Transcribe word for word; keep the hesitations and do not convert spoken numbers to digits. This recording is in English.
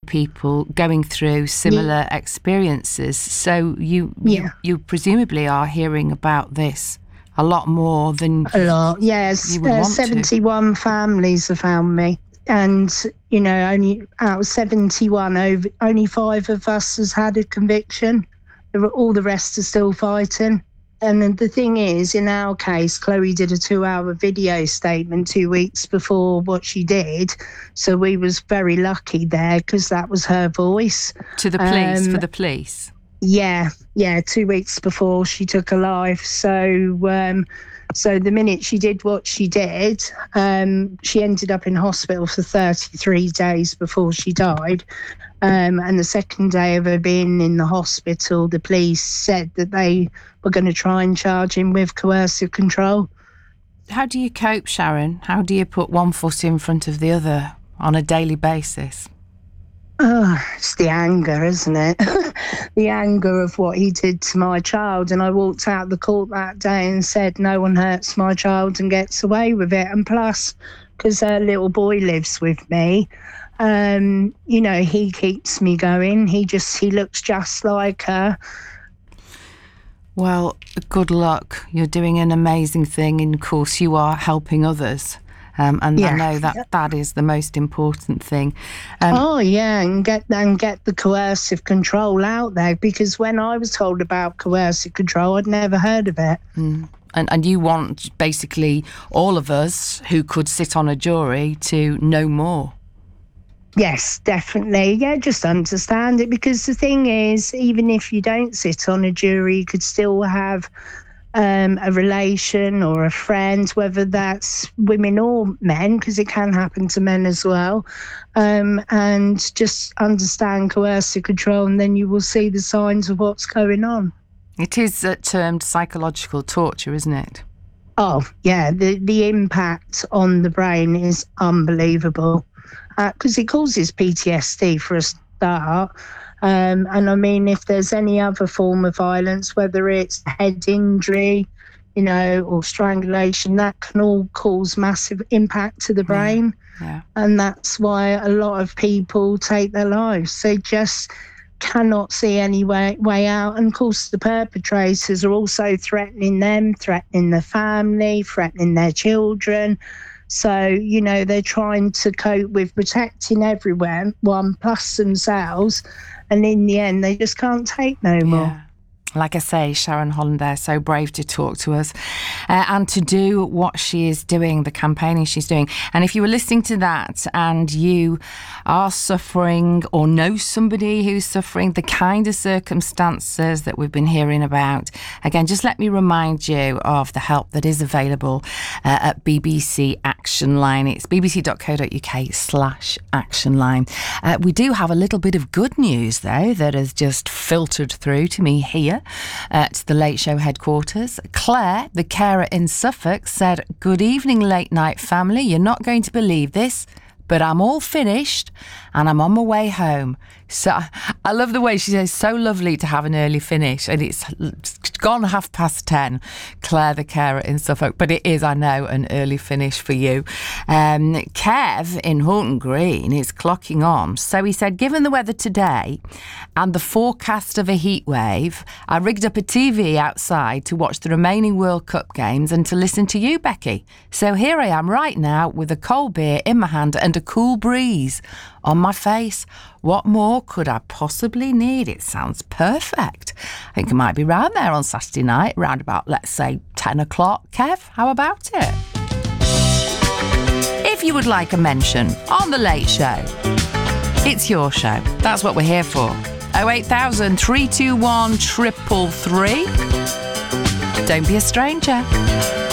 people going through similar yeah. experiences. So you, yeah. you you presumably are hearing about this a lot more than a lot. Yes, you would uh, want seventy-one to. families have found me, and you know, only out of seventy-one, over only five of us has had a conviction. All the rest are still fighting. And the thing is, in our case, Chloe did a two-hour video statement two weeks before what she did. So we was very lucky there because that was her voice. To the police, um, for the police? Yeah, yeah, two weeks before she took her life. So um, so the minute she did what she did, um, she ended up in hospital for thirty-three days before she died. Um, and the second day of her being in the hospital, the police said that they were going to try and charge him with coercive control. How do you cope, Sharon? How do you put one foot in front of the other on a daily basis? Oh, it's the anger, isn't it? The anger of what he did to my child. And I walked out of the court that day and said, no one hurts my child and gets away with it. And plus, because her little boy lives with me, Um, you know, he keeps me going. He just, he looks just like her. Well, good luck. You're doing an amazing thing. And of course, you are helping others. Um, and yeah. I know that that is the most important thing. Um, oh, yeah, and get, and get the coercive control out there. Because when I was told about coercive control, I'd never heard of it. Mm. And, and you want basically all of us who could sit on a jury to know more. Yes, definitely. Yeah, just understand it, because the thing is, even if you don't sit on a jury, you could still have um, a relation or a friend, whether that's women or men, because it can happen to men as well, um, and just understand coercive control, and then you will see the signs of what's going on. It is uh, termed psychological torture, isn't it? Oh, yeah. The, the impact on the brain is unbelievable. Because uh, it causes P T S D for a start. Um, and I mean, if there's any other form of violence, whether it's head injury, you know, or strangulation, that can all cause massive impact to the brain. Yeah. Yeah. And that's why a lot of people take their lives. They just cannot see any way, way out. And of course, the perpetrators are also threatening them, threatening their family, threatening their children. So, you know, they're trying to cope with protecting everyone, one plus themselves, and in the end, they just can't take no more. Yeah. Like I say, Sharon Holland there, so brave to talk to us uh, and to do what she is doing, the campaigning she's doing. And if you were listening to that and you are suffering or know somebody who's suffering, the kind of circumstances that we've been hearing about, again, just let me remind you of the help that is available uh, at B B C Action Line. It's bbc.co.uk slash action line. Uh, we do have a little bit of good news, though, that has just filtered through to me here at the Late Show headquarters. Claire, the carer in Suffolk, said, "Good evening, late night family. You're not going to believe this, but I'm all finished and I'm on my way home." So I love the way she says, so lovely to have an early finish, and it's gone half past ten, Claire the carer in Suffolk, but it is, I know, an early finish for you. Um, Kev in Horton Green is clocking on. So he said, given the weather today and the forecast of a heat wave, I rigged up a T V outside to watch the remaining World Cup games and to listen to you, Becky. So here I am right now with a cold beer in my hand and a cool breeze on my face. What more could I possibly need? It sounds perfect. I think I might be round there on Saturday night, round about, let's say, ten o'clock. Kev, how about it? If you would like a mention on The Late Show, it's your show. That's what we're here for. oh eight thousand, three two one, three three three. Don't be a stranger.